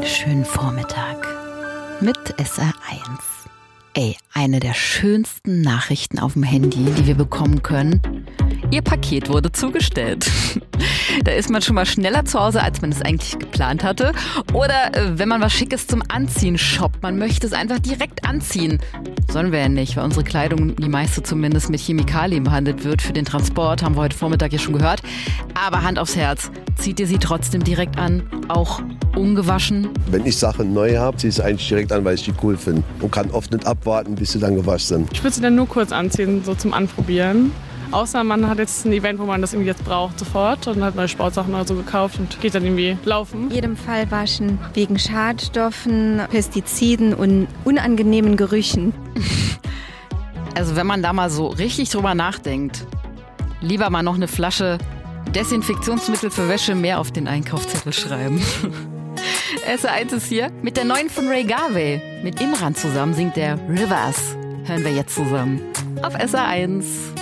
Schönen Vormittag mit SR1. Ey, eine der schönsten Nachrichten auf dem Handy, die wir bekommen können. Ihr Paket wurde zugestellt. Da ist man schon mal schneller zu Hause, als man es eigentlich geplant hatte. Oder wenn man was Schickes zum Anziehen shoppt, man möchte es einfach direkt anziehen. Sollen wir ja nicht, weil unsere Kleidung, die meiste zumindest, mit Chemikalien behandelt wird. Für den Transport haben wir heute Vormittag ja schon gehört. Aber Hand aufs Herz, zieht ihr sie trotzdem direkt an? Auch ungewaschen? Wenn ich Sachen neu habe, ziehe ich sie eigentlich direkt an, weil ich die cool finde. Und kann oft nicht abwarten, bis sie dann gewaschen sind. Ich würde sie dann nur kurz anziehen, so zum Anprobieren. Außer man hat jetzt ein Event, wo man das irgendwie jetzt braucht sofort und hat neue Sportsachen oder so gekauft und geht dann irgendwie laufen. In jedem Fall waschen wegen Schadstoffen, Pestiziden und unangenehmen Gerüchen. Also wenn man da mal so richtig drüber nachdenkt, lieber mal noch eine Flasche Desinfektionsmittel für Wäsche mehr auf den Einkaufszettel schreiben. SR1 ist hier mit der neuen von Ray Garvey. Mit Imran zusammen singt der Rivers. Hören wir jetzt zusammen auf SR1.